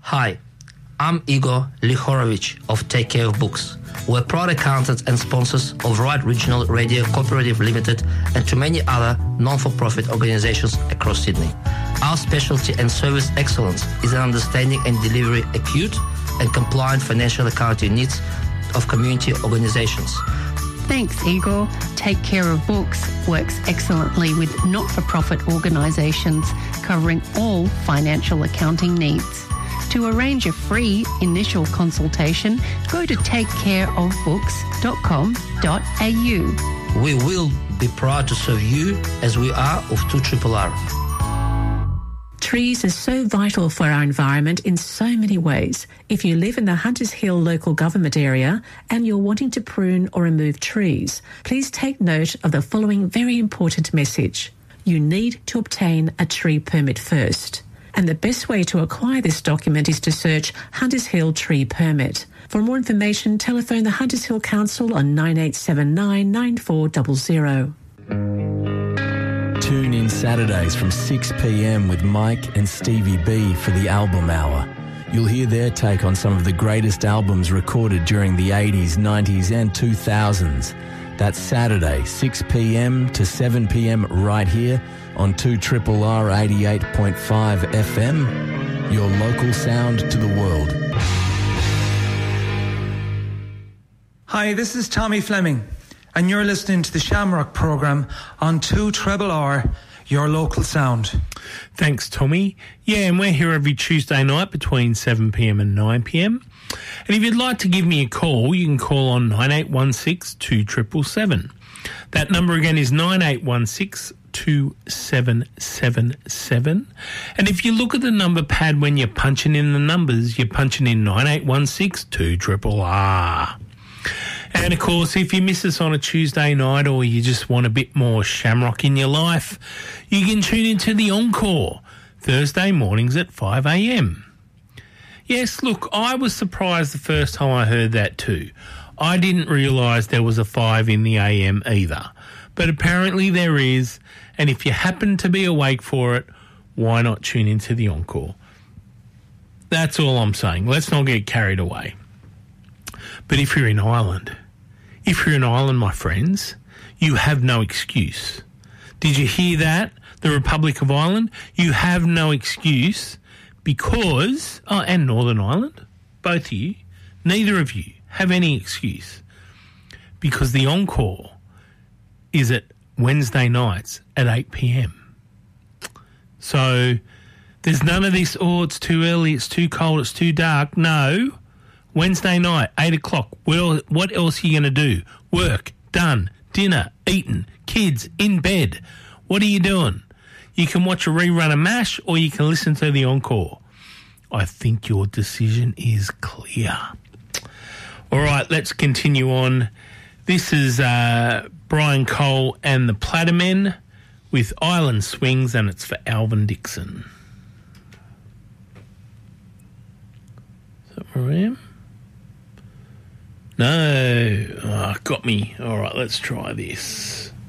Hi, I'm Igor Lihorovich of Take Care of Books. We're proud accountants and sponsors of Right Regional Radio Cooperative Limited and to many other non-for-profit organizations across Sydney. Our specialty and service excellence is in understanding and delivering acute and compliant financial accounting needs of community organizations. Thanks, Igor. Take Care of Books works excellently with not-for-profit organisations covering all financial accounting needs. To arrange a free initial consultation, go to takecareofbooks.com.au. We will be proud to serve you as we are of 2RRR. Trees are so vital for our environment in so many ways. If you live in the Hunters Hill local government area and you're wanting to prune or remove trees, please take note of the following very important message. You need to obtain a tree permit first. And the best way to acquire this document is to search Hunters Hill Tree Permit. For more information, telephone the Hunters Hill Council on 9879 9400. Tune in Saturdays from 6 p.m. with Mike and Stevie B for the Album Hour. You'll hear their take on some of the greatest albums recorded during the 80s, 90s and 2000s. That's Saturday, 6 p.m. to 7 p.m. right here on 2RRR 88.5 FM, your local sound to the world. Hi, this is Tommy Fleming, and you're listening to the Shamrock programme on 2RRR, your local sound. Thanks, Tommy. Yeah, and we're here every Tuesday night between 7 p.m. and 9 p.m. And if you'd like to give me a call, you can call on 9816 2777. That number again is 9816 2777. And if you look at the number pad when you're punching in the numbers, you're punching in 9816 2RRR. And of course, if you miss us on a Tuesday night or you just want a bit more Shamrock in your life, you can tune into the Encore Thursday mornings at 5 a.m. Yes, look, I was surprised the first time I heard that too. I didn't realise there was a 5 in the AM either. But apparently there is, and if you happen to be awake for it, why not tune into the Encore? That's all I'm saying. Let's not get carried away. But if you're in Ireland, my friends, you have no excuse. Did you hear that? The Republic of Ireland, you have no excuse because, and Northern Ireland, both of you, neither of you have any excuse because the Encore is at Wednesday nights at 8 p.m. So there's none of this, it's too early, it's too cold, it's too dark. No. Wednesday night, 8 o'clock. What else are you going to do? Work, done, dinner, eaten, kids, in bed. What are you doing? You can watch a rerun of MASH or you can listen to the Encore. I think your decision is clear. All right, let's continue on. This is Brian Cole and the Platymen with Island Swings, and it's for Alvin Dixon. Is that where I am? No. Got me. All right, let's try this.